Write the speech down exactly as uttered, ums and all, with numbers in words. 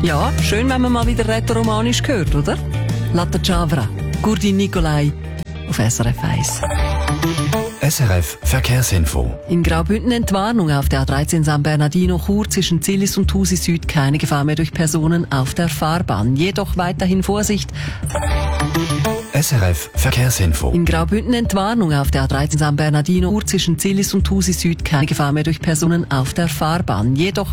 Ja, schön, wenn man mal wieder rätoromanisch hört, oder? Latte Chavra, Gurdin Nicolai auf S R F eins. S R F Verkehrsinfo. In Graubünden Entwarnung auf der A dreizehn San Bernardino Chur zwischen Zillis und Thusi Süd keine Gefahr mehr durch Personen auf der Fahrbahn. Jedoch weiterhin Vorsicht. S R F Verkehrsinfo. In Graubünden Entwarnung auf der A dreizehn San Bernardino Chur zwischen Zillis und Thusi Süd keine Gefahr mehr durch Personen auf der Fahrbahn. Jedoch